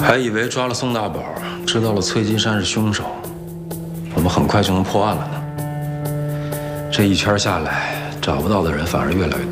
还以为抓了宋大宝，知道了崔金山是凶手，我们很快就能破案了呢。这一圈下来，找不到的人反而越来越多。